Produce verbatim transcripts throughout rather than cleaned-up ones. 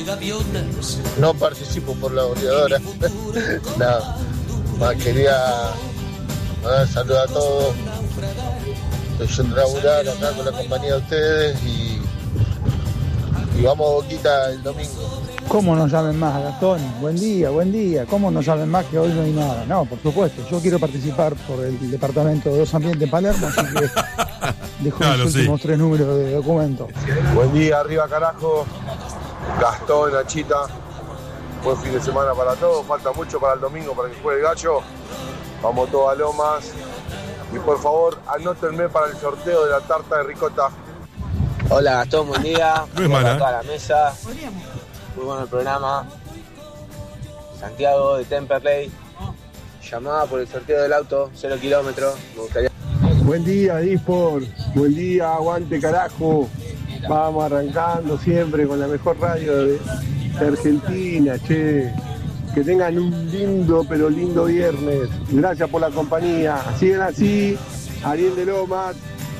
No participo por la goleadora. Nada, más quería mandar saludos a todos. Estoy yendo a laburar acá con la compañía de ustedes y, y vamos a Boquita el domingo. ¿Cómo no saben más, Gastón? Buen día, buen día. ¿Cómo no saben más que hoy no hay nada? No, por supuesto. Yo quiero participar por el departamento de Dos Ambientes en Palermo, así que dejo claro, los últimos sí. tres números de documento. Buen día, arriba carajo. Gastón, Nachita. Buen fin de semana para todos. Falta mucho para el domingo para que juegue el Gallo. Vamos todos a Lomas. Y por favor, anótenme para el sorteo de la tarta de ricota. Hola Gastón, buen día. No es mala. Acá a la mesa. Muy bueno el programa. Santiago de Temperley. Llamada por el sorteo del auto, cero kilómetros. Me gustaría. Buen día, Dispor. Buen día, aguante carajo. Vamos arrancando siempre con la mejor radio de, de Argentina, che. Que tengan un lindo, pero lindo viernes. Gracias por la compañía. Sigan así. Ariel de Lomas.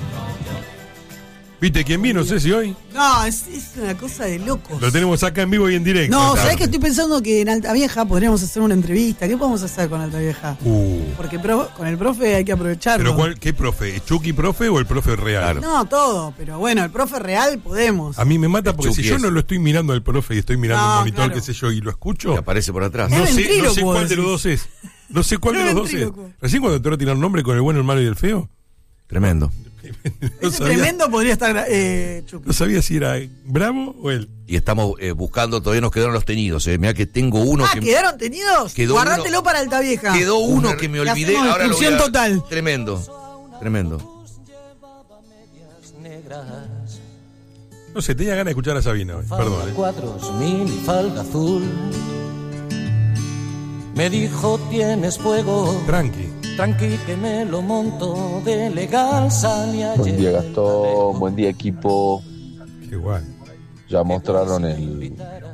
¿Viste quién vino? No sé si hoy. No, es, es una cosa de locos. Lo tenemos acá en vivo y en directo. No, ¿sabés que estoy pensando que en Alta Vieja podríamos hacer una entrevista? ¿Qué podemos hacer con Alta Vieja? Uh. Porque pro, con el profe hay que aprovecharlo. ¿Pero cuál, qué profe? ¿Chucky profe o el profe real? No, todo. Pero bueno, el profe real podemos. A mí me mata porque si yo no lo estoy mirando al profe y estoy mirando no, el monitor, claro. qué sé yo, y lo escucho. Y aparece por atrás. No sé, no sé cuál de los dos es. No sé cuál de los dos es. Recién cuando te voy a tirar nombre con el bueno, el malo y el feo. Tremendo. No Ese sabía, tremendo podría estar eh, Chucky. No sabía si era Bravo o él. Y estamos eh, buscando, todavía nos quedaron los tenidos. Eh. Mirá que tengo uno ah, que. ¿Quedaron tenidos? Quedó Guardátelo uno, para Alta Vieja. Quedó uno Una, que me olvidé. Ahora lo voy a, total. Tremendo. Tremendo. No sé, tenía ganas de escuchar a Sabina hoy. Perdón. Eh. Cuadros, mini falda azul. Me dijo, tienes fuego. Tranqui. Tranqui que me lo monto de legal salí ayer. Buen día Gastón, buen día equipo. Qué guay. Ya mostraron el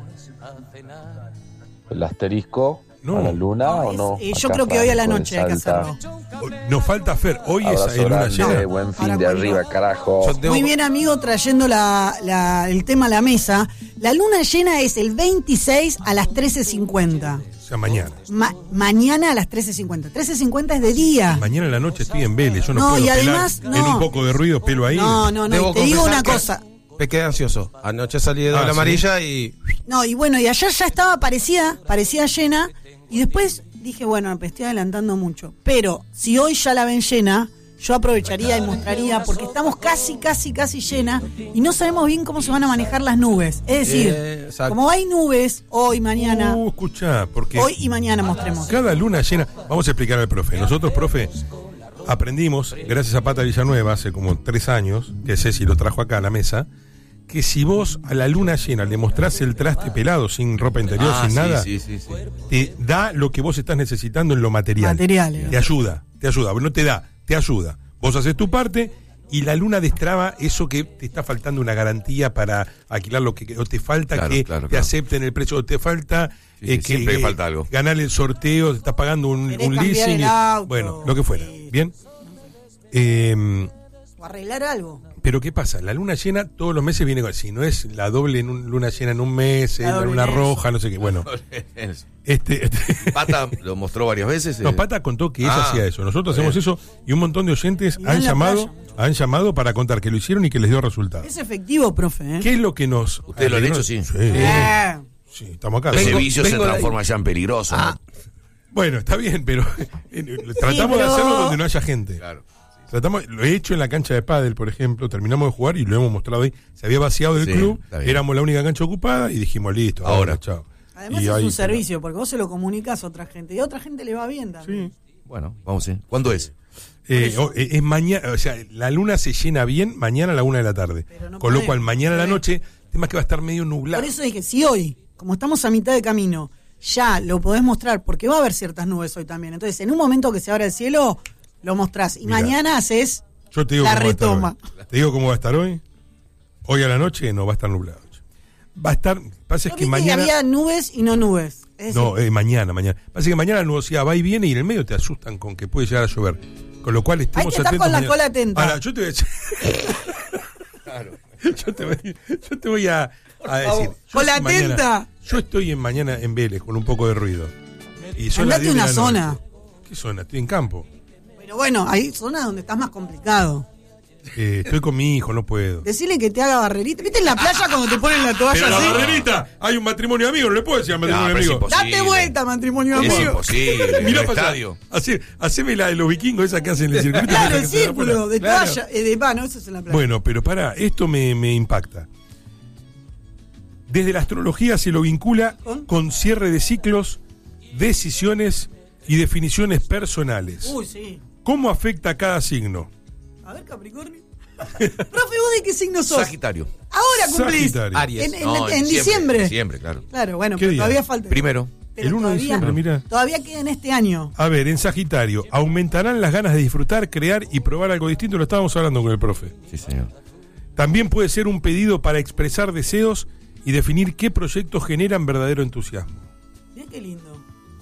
el asterisco no. a la luna no, o no. Es, yo creo que hoy a la noche hay que hacerlo. Nos falta Fer, hoy Abrazo es luna llena. Buen fin de arriba, carajo. Muy bien, amigo, trayendo la, la, el tema a la mesa. La luna llena es el veintiséis a las trece cincuenta. Mañana. Ma- mañana a las trece cincuenta. trece cincuenta es de día. Mañana en la noche estoy en Vélez. Yo no, no puedo y pelar además, no. en un poco de ruido, pelo ahí. No, no, no. Debo y te digo una cosa. Me quedé ansioso. Anoche salí de ah, la amarilla ¿sí? y. No, y bueno, y ayer ya estaba parecida, parecía llena. Y después dije, bueno, me estoy adelantando mucho. Pero si hoy ya la ven llena, yo aprovecharía y mostraría, porque estamos casi, casi, casi llena y no sabemos bien cómo se van a manejar las nubes. Es decir, eh, como hay nubes hoy, mañana. Uh, escuchá, porque hoy y mañana mostremos. Cada luna llena. Vamos a explicar al profe. Nosotros, profe, aprendimos, gracias a Pata Villanueva, hace como tres años, que Ceci lo trajo acá a la mesa, que si vos a la luna llena le mostrás el traste pelado, sin ropa interior, ah, sin sí, nada, sí, sí, sí. te da lo que vos estás necesitando en lo material. Materiales. Te ayuda, te ayuda. No te da, te ayuda. Vos haces tu parte y la luna destraba eso que te está faltando una garantía para alquilar lo que o te falta claro, que claro, te claro. acepten el precio o te falta sí, sí, eh, que siempre eh, falta algo. Ganar el sorteo, te estás pagando un, un leasing, y, bueno, lo que fuera, bien. Eh, o arreglar algo. Pero ¿qué pasa? La luna llena todos los meses viene con, si no es la doble en un, luna llena en un mes, la, la luna roja, no sé qué, bueno. este, este Pata lo mostró varias veces. No, Pata contó que ella ah, hacía eso. Nosotros hacemos eso y un montón de oyentes han llamado, han llamado para contar que lo hicieron y que les dio resultados. Es efectivo, profe. ¿eh? ¿Qué es lo que nos... ¿Ustedes lo han hecho? Sí. Sí, eh. sí, estamos acá. Ese vicio se transforma ya en peligroso. Ah. ¿no? Bueno, está bien, pero tratamos sí, pero... de hacerlo donde no haya gente. Claro. Tratamos, lo he hecho en la cancha de pádel, por ejemplo, terminamos de jugar y lo hemos mostrado ahí. Se había vaciado el sí, club, éramos la única cancha ocupada y dijimos, listo, ahora, ahora chao. Además y es ahí, un servicio, porque vos se lo comunicás a otra gente y a otra gente le va bien también. Sí. Bueno, vamos a ver. ¿Cuándo es? Eh, es mañana, o sea, la luna se llena bien mañana a la una de la tarde. No con lo cual, mañana a la noche, el tema es que va a estar medio nublado. Por eso dije, si hoy, como estamos a mitad de camino, ya lo podés mostrar, porque va a haber ciertas nubes hoy también. Entonces, en un momento que se abra el cielo... Lo mostrás. Y Mirá, mañana haces yo te digo la cómo retoma. Te digo cómo va a estar hoy. Hoy a la noche no va a estar nublado. Va a estar... Pasa es que mañana... había nubes y no nubes. Es no, eh, mañana, mañana. Pasa que mañana la nubosidad va y viene y en el medio te asustan con que puede llegar a llover. Con lo cual estemos atentos. Hay que estar con la cola atenta. Ahora, yo te voy a... claro. yo, te voy, yo te voy a, a decir. Con la mañana, tenta. Yo estoy en mañana en Vélez con un poco de ruido. Y son Andate las diez de una la zona. noche. ¿Qué zona? Estoy en campo. Pero bueno, hay zonas donde estás más complicado. Eh, estoy con mi hijo, no puedo. Decirle que te haga barrerita. ¿Viste en la playa cuando te ponen la toalla Pero así? la barrerita, hay un matrimonio amigo, no le puedo decir al matrimonio No, pero es amigo. imposible. Date vuelta, matrimonio Es amigo. imposible. En Mirá el para allá. estadio. Hacé- Haceme la de los vikingos, esa que hacen el circuito. Claro, esa el que se da círculo afuera. de Claro. toalla. Eh, de, va, no, eso es en la playa. Bueno, pero pará, esto me, me impacta. Desde la astrología se lo vincula ¿Con? con cierre de ciclos, decisiones y definiciones personales. Uy, sí. ¿Cómo afecta a cada signo? A ver, Capricornio. Profe, ¿vos de qué signo sos? Sagitario. Ahora cumplís. Sagitario. Aries. En, en- No, en diciembre. Diciembre, claro. Claro, bueno, ¿Qué pero día? todavía falta. Primero. Pero El uno de todavía- diciembre, mira. Todavía queda en este año. A ver, en Sagitario, aumentarán las ganas de disfrutar, crear y probar algo distinto. Lo estábamos hablando con el profe. Sí, señor. También puede ser un pedido para expresar deseos y definir qué proyectos generan verdadero entusiasmo. Mirá qué lindo.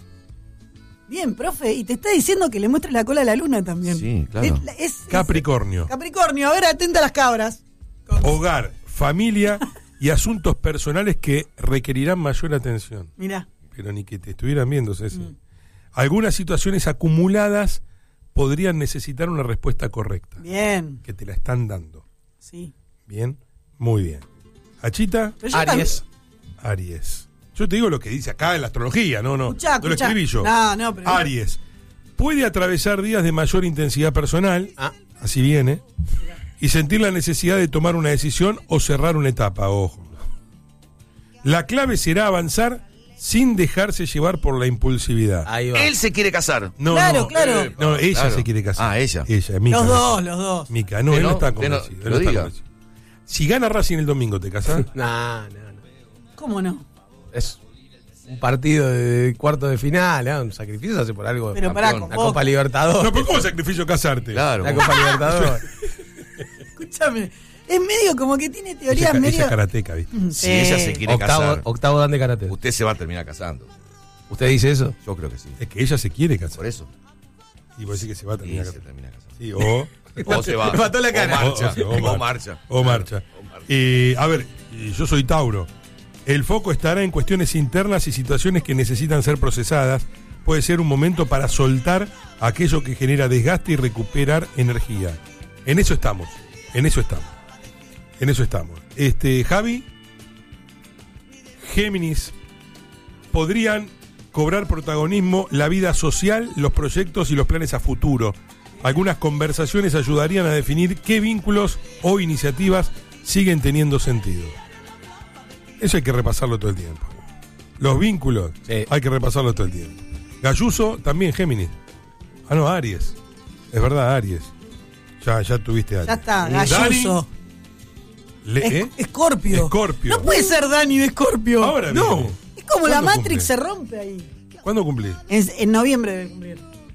Bien, profe, y te está diciendo que le muestres la cola a la luna también. Sí, claro. Es- es- es- Capricornio, Capricornio, a ver, atenta a las cabras. hogar, familia y asuntos personales que requerirán mayor atención. Mirá. Pero ni que te estuvieran viendo, Ceci. Algunas situaciones acumuladas podrían necesitar una respuesta correcta, Bien. que te la están dando. Sí. Bien, muy bien. Achita, Pero yo Aries. Aries. Yo te digo lo que dice acá en la astrología, no, no. Escuchá, no lo escuchá. escribí yo. No, no, pero- Aries. Puede atravesar días de mayor intensidad personal, Ah. así viene, y sentir la necesidad de tomar una decisión o cerrar una etapa, ojo. La clave será avanzar sin dejarse llevar por la impulsividad. Ahí va. Él se quiere casar. No, Claro, no, claro. eh, no, ella Claro. se quiere casar. Ah, ella. Ella, Mica. Los no. dos, los dos. Mica, no, Que él no no, está que no, convencido. que él lo no está diga. convencido. Si gana Racing el domingo, ¿te casás? No, no, no. ¿Cómo no? Es un partido de cuarto de final, ¿eh? Un sacrificio se hace por algo. Pero pará, campeón. con La vos. Copa Libertadores. No, pero ¿cómo sacrificio casarte? Claro. La Copa Libertadores. Escúchame. Es medio como que tiene Ella, teorías ella medio. es karateca, ¿viste? Mm, Si sí. ella se quiere octavo, casar, octavo dan de karate. usted se va a terminar casando. ¿Usted dice eso? Yo creo que sí. Es que ella se quiere casar. Por eso. Y vos decís que se va a Sí, terminar se casando. termina casando. Sí, o, O se va. Le mató la cara. O marcha. O- o sea, o O marcha. marcha. o marcha. Eh, a ver, y yo soy Tauro. El foco estará en cuestiones internas y situaciones que necesitan ser procesadas. Puede ser un momento para soltar aquello que genera desgaste y recuperar energía. En eso estamos. En eso estamos. En eso estamos. Este, Javi, Géminis, podrían cobrar protagonismo la vida social, los proyectos y los planes a futuro. Algunas conversaciones ayudarían a definir qué vínculos o iniciativas siguen teniendo sentido. Eso hay que repasarlo todo el tiempo. Los vínculos, Sí. hay que repasarlo todo el tiempo. Galluso, también Géminis. Ah, no, Aries. Es verdad, Aries. Ya, ya tuviste Aries. Ya está, Dani, Galloso. Le- Es- ¿eh? Escorpio. Escorpio. No puede ser Dani de Escorpio. Ahora no. viene. Es como la ¿Cuándo Matrix cumple? se rompe ahí. ¿Cuándo cumplís? En, en noviembre debe cumplir.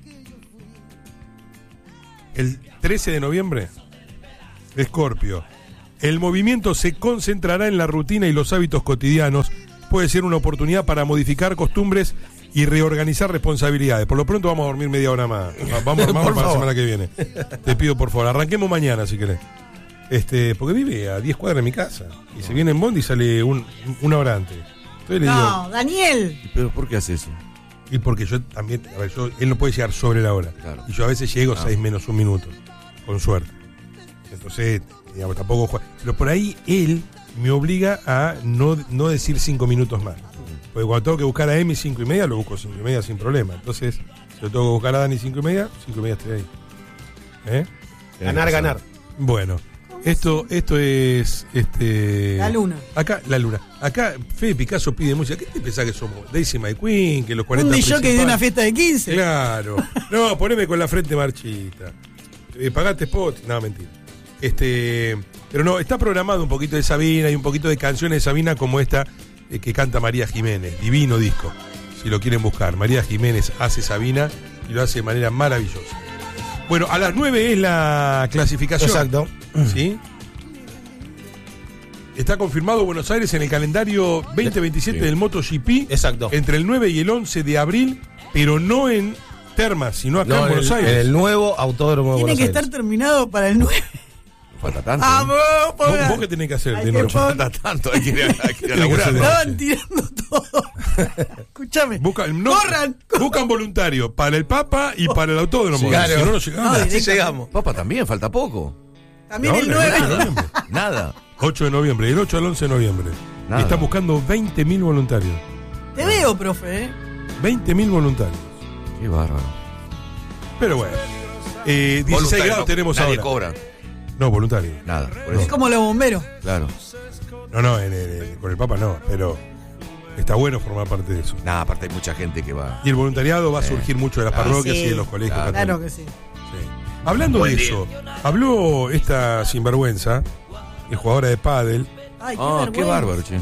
El trece de noviembre. Escorpio. El movimiento se concentrará en la rutina y los hábitos cotidianos. Puede ser una oportunidad para modificar costumbres y reorganizar responsabilidades. Por lo pronto vamos a dormir media hora más. Vamos, vamos Por para la favor. semana que viene. Te pido por favor, arranquemos mañana si querés. Este, porque vive a diez cuadras de mi casa. Y se viene en Bondi y sale un- una hora antes. Entonces le No, digo, Daniel. ¿Pero por qué hace eso? y porque yo también, a ver, yo, él no puede llegar sobre la hora. Claro. Y yo a veces llego Ah. seis menos un minuto, con suerte. Entonces, digamos, tampoco juega. Pero por ahí él me obliga a no, no decir cinco minutos más. Porque cuando tengo que buscar a Emi cinco y media, lo busco cinco y media sin problema. Entonces, si yo tengo que buscar a Dani cinco y media, cinco y media estoy ahí. ¿Eh? Ganar, ganar. Bueno, esto, esto es este. La luna. Acá, la luna. Acá Fede Picasso pide música. ¿Qué te pensás que somos? Daisy My Queen, que los cuarenta Un DJ que de principales? una fiesta de quince. Claro. No, poneme con la frente marchita. Eh, pagate spot. No, mentira. Este, pero no, está programado un poquito de Sabina y un poquito de canciones de Sabina como esta eh, que canta María Jiménez. Divino disco. Si lo quieren buscar. María Jiménez hace Sabina y lo hace de manera maravillosa. Bueno, a las nueve es la clasificación. Exacto. ¿Sí? Está confirmado Buenos Aires en el calendario veinte veintisiete Sí. del MotoGP. Exacto. Entre el nueve y el once de abril, pero no en Termas, sino acá No, en en Buenos el, Aires. en el nuevo autódromo de Tiene Buenos que Aires. estar terminado para el nueve. falta tanto. Ah, vos, ¿Vos, vos qué tenés que hacer? Hay De que noche? pon- Falta tanto, hay que ir a, hay que ir a laburar. Estaban tirando todo. Escúchame. Buscan, no, Corran, buscan voluntarios para el Papa y para el autódromo. Sí, porque claro. Si no, no llegamos. No, Así directamente. llegamos. Papá, también, falta poco. También el Ahora, el ocho de nueve. noviembre. Nada. ocho de noviembre, del ocho al once de noviembre. Nada. Y están buscando veinte mil voluntarios. Te veo, profe, ¿eh? veinte mil voluntarios. Qué bárbaro. Pero bueno. Eh, dieciséis Voluntario, grados no, tenemos nadie ahora. cobra. No, voluntario. Nada. Por Es eso. como los bomberos. Claro. No, no, en el- en- con el Papa no, pero está bueno formar parte de eso. Nada, aparte hay mucha gente que va. Y el voluntariado va a Sí. surgir mucho de las Claro. parroquias Sí. y de los colegios. Claro. Claro católicos. que sí. Sí. Hablando de eso, habló esta sinvergüenza, el jugadora de pádel. Ay, qué Ah, vergüenza. qué bárbaro, che.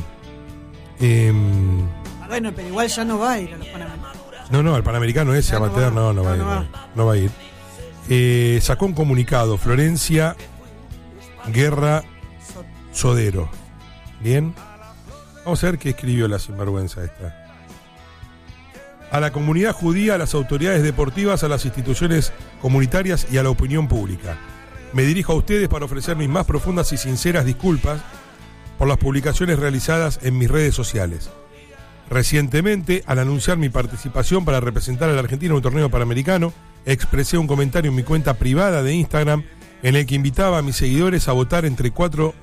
em, Bueno, pero igual ya no va a ir a los Panamericanos. no, no, al Panamericano ese Ya no amateur va. no, no va a ir. No, no No, no va a ir. Eh, sacó un comunicado, Florencia Guerra Sodero. Bien. Vamos a ver qué escribió la sinvergüenza esta. A la comunidad judía, a las autoridades deportivas, a las instituciones comunitarias y a la opinión pública. Me dirijo a ustedes para ofrecer mis más profundas y sinceras disculpas por las publicaciones realizadas en mis redes sociales. Recientemente, al anunciar mi participación para representar a la Argentina en un torneo panamericano, expresé un comentario en mi cuenta privada de Instagram en el que invitaba a mis seguidores a votar entre cuatro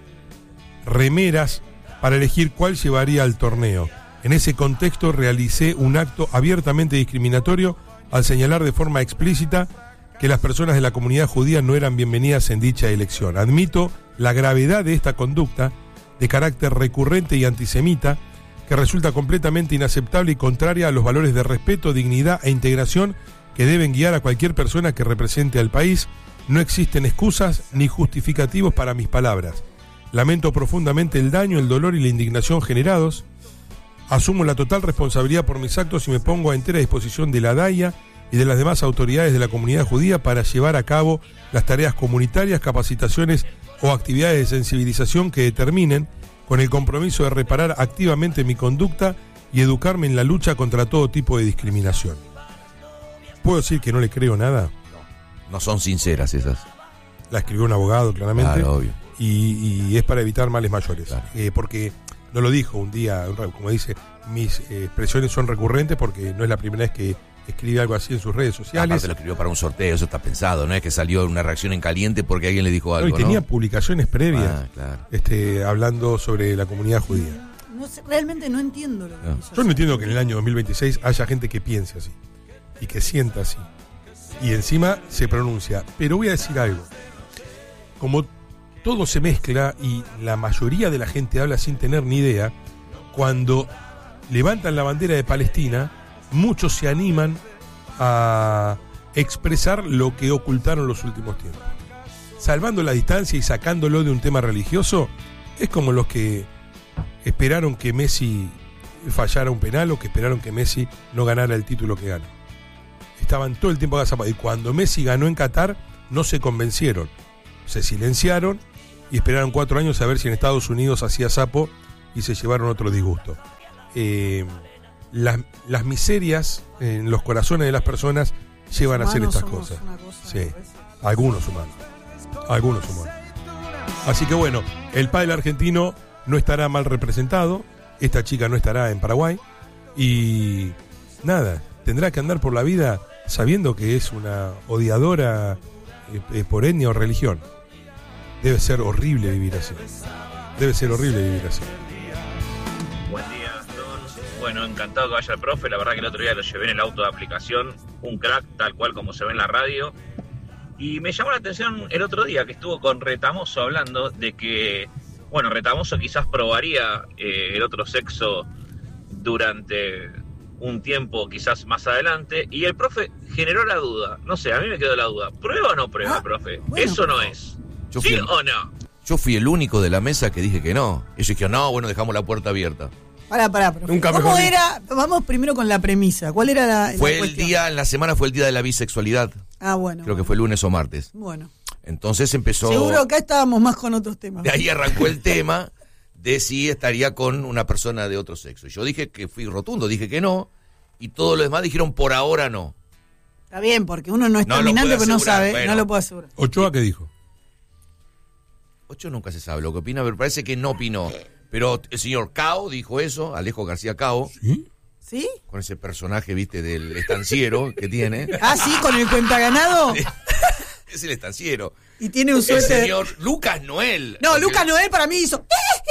remeras para elegir cuál llevaría al torneo. En ese contexto realicé un acto abiertamente discriminatorio al señalar de forma explícita que las personas de la comunidad judía no eran bienvenidas en dicha elección. Admito la gravedad de esta conducta de carácter recurrente y antisemita que resulta completamente inaceptable y contraria a los valores de respeto, dignidad e integración que deben guiar a cualquier persona que represente al país. No existen excusas ni justificativos para mis palabras. Lamento profundamente el daño, el dolor y la indignación generados. Asumo la total responsabilidad por mis actos y me pongo a entera disposición de la D A I A y de las demás autoridades de la comunidad judía para llevar a cabo las tareas comunitarias, capacitaciones o actividades de sensibilización que determinen, con el compromiso de reparar activamente mi conducta y educarme en la lucha contra todo tipo de discriminación. ¿Puedo decir que no le creo nada? No son sinceras esas. La escribió un abogado, claramente. Claro, obvio. Y, y es para evitar males mayores. Claro. Eh, porque no lo dijo un día, como dice, mis eh, expresiones son recurrentes porque no es la primera vez que escribe algo así en sus redes sociales. Aparte lo escribió para un sorteo, eso está pensado, no es que salió una reacción en caliente porque alguien le dijo No, algo, y tenía ¿no? publicaciones previas Ah, claro. este, hablando sobre la comunidad judía. No sé, realmente no entiendo lo que No. quiso Yo no hacer. entiendo que en el año dos mil veintiséis haya gente que piense así y que sienta así. Y encima se pronuncia. Pero voy a decir algo. Como todo se mezcla y la mayoría de la gente habla sin tener ni idea, cuando levantan la bandera de Palestina, muchos se animan a expresar lo que ocultaron los últimos tiempos. Salvando la distancia y sacándolo de un tema religioso, es como los que esperaron que Messi fallara un penal o que esperaron que Messi no ganara el título que ganó. Estaban todo el tiempo agazapados. Y cuando Messi ganó en Qatar, no se convencieron. Se silenciaron y esperaron cuatro años a ver si en Estados Unidos hacía sapo y se llevaron otro disgusto. Eh, las, las miserias en los corazones de las personas llevan a hacer Humanos estas somos cosas. una cosa, Sí, me parece. algunos humanos. Algunos humanos. Así que bueno, el pádel argentino no estará mal representado. Esta chica no estará en Paraguay. Y nada, tendrá que andar por la vida sabiendo que es una odiadora eh, eh, por etnia o religión. Debe ser horrible vivir así. Debe ser horrible vivir así. Buen día, Gastón. Bueno, encantado que vaya el profe. La verdad que el otro día lo llevé en el auto de aplicación. Un crack, tal cual como se ve en la radio. Y me llamó la atención el otro día que estuvo con Retamoso hablando de que, bueno, Retamoso quizás probaría eh, el otro sexo durante un tiempo, quizás más adelante. Y el profe generó la duda. No sé, a mí me quedó la duda. ¿Prueba o no prueba, Ah, profe? bueno, Eso no es. Yo ¿Sí fui, el, o no? yo fui el único de la mesa que dije que no. Ellos dijeron, no, bueno, dejamos la puerta abierta. Pará, pará, profe. Nunca ¿Cómo mejor era? Vamos primero con la premisa. ¿Cuál era la, la Fue el cuestión? día, en la semana fue el día de la bisexualidad. Ah, bueno. Creo que bueno. fue lunes o martes. Bueno. Entonces empezó... Seguro acá estábamos más con otros temas. De ahí arrancó el tema de si estaría con una persona de otro sexo. Yo dije que fui rotundo, dije que no. Y todos los demás dijeron por ahora no. Está bien, porque uno no es No lo terminante, puede pero no asegurar, sabe, bueno. no lo puede asegurar. Ochoa, ¿qué dijo? Ocho nunca se sabe lo que opina, pero parece que no opinó. Pero el señor Cao dijo eso, Alejo García Cao. ¿Sí? ¿Sí? Con ese personaje, viste, del estanciero que tiene. Ah, sí, con el cuentaganado. Es el estanciero. Y tiene un El suéter. señor Lucas Noel. No, Porque Lucas Noel para mí hizo.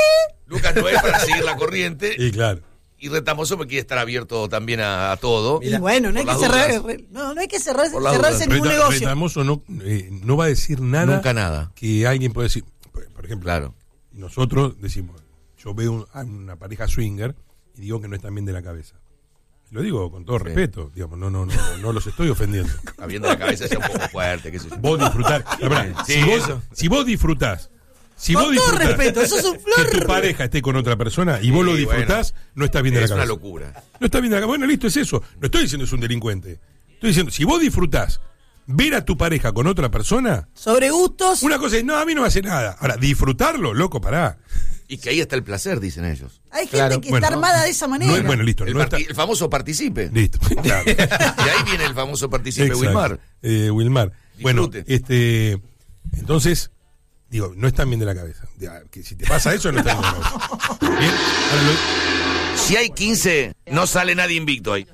Lucas Noel para seguir la corriente. Y claro. Y Retamoso porque quiere estar abierto también a, a todo. Y bueno, no hay Por que las cerrar, dudas. no, no hay que cerrar, Por las cerrarse dudas. ningún Reta- negocio. Retamoso no, eh, no va a decir nada. Nunca nada. Que alguien puede decir. Por, por ejemplo, Claro. nosotros decimos, yo veo un- a una pareja swinger y digo que no están bien de la cabeza. Lo digo con todo Sí. respeto, digamos, no, no, no, no los estoy ofendiendo. Está bien de la cabeza, ya un poco fuerte, qué sé yo. Vos disfrutás. La verdad, Sí, si, vos, eso. si vos disfrutás, si Con vos todo disfrutás respeto, eso es un flor. que tu pareja esté con otra persona y vos lo Sí, disfrutás, bueno. no estás bien de la Es cabeza. una locura. No estás bien de la cabeza. Bueno, listo, es eso. No estoy diciendo es un delincuente. Estoy diciendo, si vos disfrutás ver a tu pareja con otra persona, Sobre gustos. una cosa es, no, a mí no me hace nada. Ahora, disfrutarlo, loco, pará. Y que ahí está el placer, dicen ellos. Hay gente Claro, que bueno, está armada de esa manera. No es- bueno, listo. El, no está- parti- el famoso participe. Listo, claro. Y ahí viene el famoso participe Exacto. Wilmar. Eh, Wilmar. Bueno, Disfrute. este, entonces, digo, no están bien de la cabeza. Ya, que si te pasa eso, no están bien de la cabeza. Bien, ahora lo- Si hay quince, no sale nadie invicto ahí.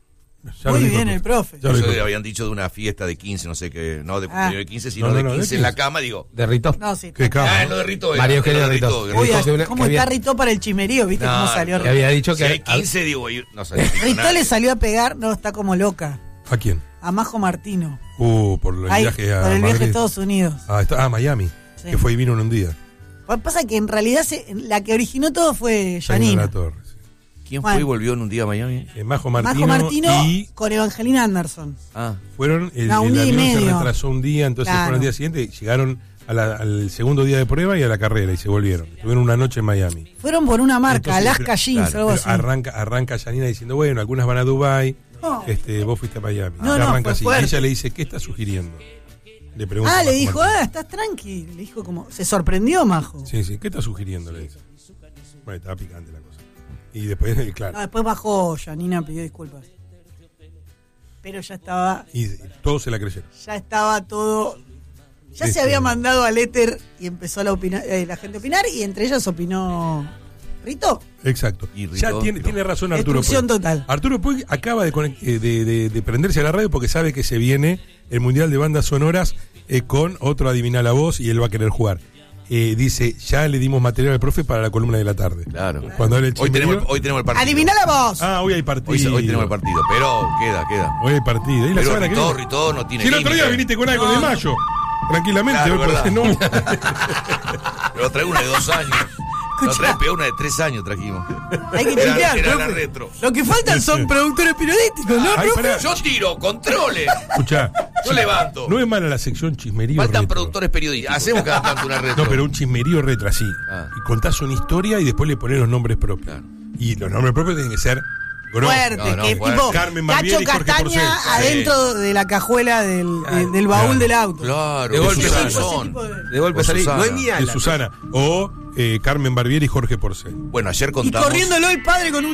ya Muy lo dijo bien el profe. Ya lo Eso dijo. habían dicho de una fiesta de quince, no sé qué, no de Ah. cumpleaños de quince, sino No, no, de no, de quince en la quince. cama, digo. De Rito. No, sí. Qué cama. Ah, no de Rito. era, María Eugenia era de Rito. Rito. Uy, Rito que una- ¿cómo que había- está Rito para el chimerío? ¿Viste No, cómo salió? no. Que había dicho Si que hay quince, digo, y- no sale Rito nadie. le salió a pegar, no, está como loca. ¿A quién? A Majo Martino. Uh, por el Ahí, viaje a por el viaje a Madrid. Estados Unidos. Ah, está, ah, Miami. Sí. Que fue y vino en un día. Lo que pasa es que en realidad se- la que originó todo fue Janina Janina. La Torre, sí. ¿Quién Juan. fue y volvió en un día a Miami? Eh, Majo Martino, Majo Martino y con Evangelina Anderson. Ah, fueron, el, No, un el día y avión se medio. retrasó un día, entonces Claro. fueron al día siguiente y llegaron a la- al segundo día de prueba y a la carrera y se volvieron. Estuvieron una noche en Miami. Fueron por una marca, Entonces, Alaska pero- Jeans, claro, algo Pero así. arranca, arranca Janina diciendo, bueno, algunas van a Dubái, No. este, vos fuiste a Miami. No, Y no, arranca fue así. Y fuerte. ella le dice, ¿qué estás sugiriendo? Le pregunta Ah, a le Majo dijo, Martino. ah, estás tranqui. Le dijo como, se sorprendió Majo. Sí, sí, ¿qué estás sugiriendo? Le dice. Bueno, estaba picante la cosa. Y después, eh, claro, No, después bajó, Janina pidió disculpas. Pero ya estaba, y, y todos se la creyeron. ya estaba todo. Ya Sí, se sí. había mandado al éter y empezó la, opina- eh, la gente a opinar y entre ellas opinó Rito. Exacto. Y Rito, ya tiene, pero- tiene razón Arturo Destrucción Puig. total. Arturo Puig acaba de, conect- eh, de, de- de prenderse a la radio porque sabe que se viene el Mundial de Bandas Sonoras eh, con otro Adivina la Voz y él va a querer jugar. Eh, dice, ya le dimos material al profe para la columna de la tarde. claro. Cuando hable el Hoy chimerío- tenemos, hoy tenemos el partido. Adivina la voz. Ah, hoy hay partido. Hoy, hoy tenemos el partido, pero queda, queda. Hoy hay partido. ¿Y la Pero semana que Rito, viene? Rito no tiene Si el otro día límite. viniste con algo de mayo. Tranquilamente, Claro, hoy por- verdad. no. Pero traigo una de dos años. La otra vez pegó una de tres años trajimos. Hay que Era- chequear, era la profe. retro. Lo que faltan son productores periodísticos, ¿no, Ay, profe? pará. Yo tiro, controle. Escuchá, Yo levanto. no es mala la sección chismerío Faltan retro. productores periodísticos. Hacemos cada tanto una retro. No, pero un chismerío retro así. Ah. Y contás una historia y después le ponés los nombres propios. Claro. Y los nombres propios tienen que ser grosos. Fuerte, No, no, que fuerte. tipo Carmen Cacho Barbieri y Jorge Porcel. Castaña adentro de la cajuela del, del, del baúl Claro. del auto. Claro, De golpe Susana. salí. Ese tipo de- De golpe O salí. Susana. No es mía. De Susana. O eh, Carmen Barbieri y Jorge Porcel. Bueno, ayer Y contamos. corriéndolo el padre con un